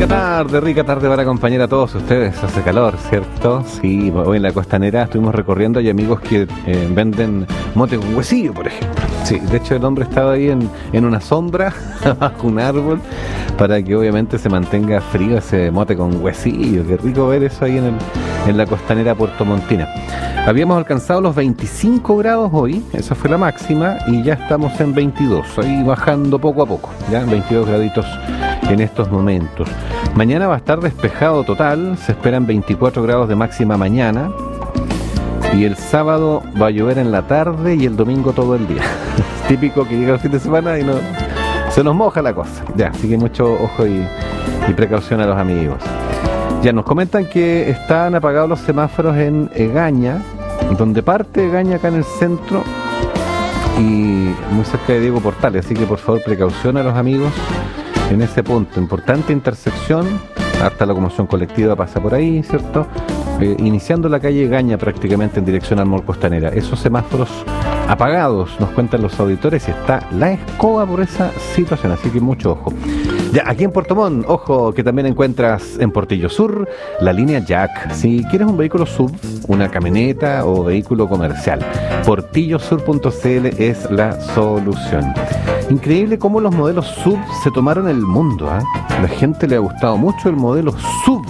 rica tarde para acompañar a todos ustedes. Hace calor, ¿cierto? Sí, hoy en la costanera estuvimos recorriendo. Hay amigos que venden mote con huesillo, por ejemplo. Sí, de hecho el hombre estaba ahí en una sombra, bajo un árbol, para que obviamente se mantenga frío ese mote con huesillo. Qué rico ver eso ahí en la costanera puertomontina. Habíamos alcanzado los 25 grados hoy, esa fue la máxima, y ya estamos en 22, ahí bajando poco a poco, ya 22 graditos en estos momentos. Mañana va a estar despejado total, se esperan 24 grados de máxima mañana, y el sábado va a llover en la tarde y el domingo todo el día. Es típico que llega el fin de semana y no se nos moja la cosa. Ya, así que mucho ojo y precaución a los amigos. Ya nos comentan que están apagados los semáforos en Egaña, donde parte Egaña acá en el centro y muy cerca de Diego Portales, así que por favor precaución a los amigos en ese punto. Importante intersección, harta locomoción colectiva pasa por ahí, ¿cierto? Iniciando la calle Egaña prácticamente en dirección al Mall Costanera. Esos semáforos apagados, nos cuentan los auditores, y está la escoba por esa situación, así que mucho ojo. Ya, aquí en Puerto Montt, ojo, que también encuentras en Portillo Sur la línea Jack. Si quieres un vehículo sub, una camioneta o vehículo comercial, portillosur.cl es la solución. Increíble cómo los modelos sub se tomaron el mundo, ¿eh? A la gente le ha gustado mucho el modelo sub.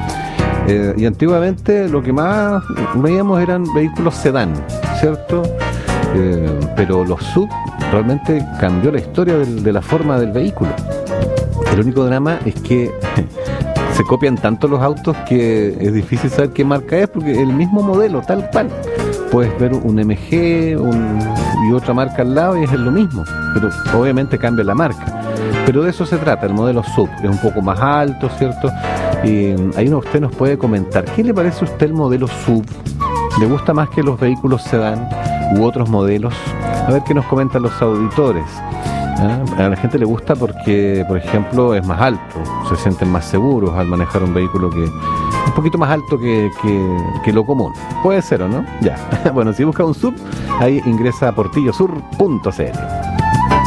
Y antiguamente lo que más veíamos eran vehículos sedán, ¿cierto? Pero los sub realmente cambió la historia de la forma del vehículo. El único drama es que se copian tanto los autos que es difícil saber qué marca es, porque el mismo modelo, tal cual. Puedes ver un MG y otra marca al lado y es lo mismo, pero obviamente cambia la marca. Pero de eso se trata, el modelo sub es un poco más alto, ¿cierto? Y ahí usted nos puede comentar, ¿qué le parece a usted el modelo sub? ¿Le gusta más que los vehículos sedán u otros modelos? A ver qué nos comentan los auditores. A la gente le gusta porque, por ejemplo, es más alto, se sienten más seguros al manejar un vehículo que un poquito más alto que lo común. Puede ser, ¿o no? Ya. Bueno, si busca un sub, ahí ingresa a portillosur.cl.